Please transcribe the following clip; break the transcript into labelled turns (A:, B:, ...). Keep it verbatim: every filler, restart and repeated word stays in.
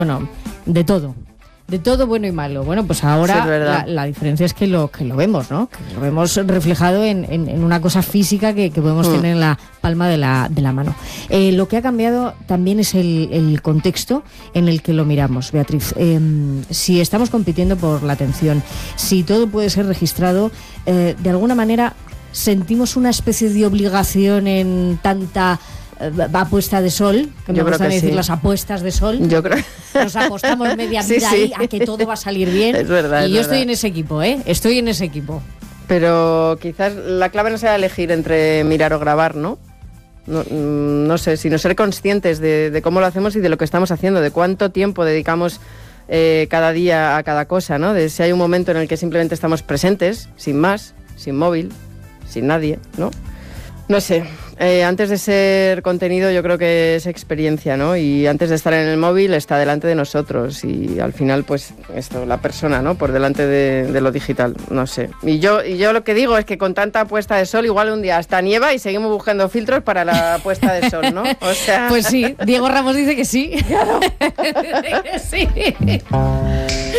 A: Bueno, de todo. De todo bueno y malo. Bueno, pues ahora sí, la, la diferencia es que lo que lo vemos, ¿no? Que lo vemos reflejado en, en, en una cosa física que, que podemos mm. tener en la palma de la, de la mano. Eh, lo que ha cambiado también es el, el contexto en el que lo miramos, Beatriz. Eh, si estamos compitiendo por la atención, si todo puede ser registrado, eh, de alguna manera sentimos una especie de obligación en tanta apuesta de sol, que me gustan decir sí. las apuestas de sol.
B: Yo creo.
A: Nos apostamos media vida sí, sí. ahí a que todo va a salir bien.
B: Es verdad.
A: Y
B: es
A: yo
B: verdad.
A: estoy en ese equipo, ¿eh? Estoy en ese equipo.
B: Pero quizás la clave no sea elegir entre mirar o grabar, ¿no? No, no sé, sino ser conscientes de, de cómo lo hacemos y de lo que estamos haciendo, de cuánto tiempo dedicamos eh, cada día a cada cosa, ¿no? De si hay un momento en el que simplemente estamos presentes, sin más, sin móvil, sin nadie, ¿no? No sé, eh, antes de ser contenido yo creo que es experiencia, ¿no? Y antes de estar en el móvil está delante de nosotros y al final pues esto, la persona, ¿no? Por delante de, de lo digital, no sé. Y yo, y yo lo que digo es que con tanta puesta de sol igual un día hasta nieva y seguimos buscando filtros para la puesta de sol, ¿no? O sea...
A: Pues sí, Diego Ramos dice que sí.
B: Claro.
A: Sí.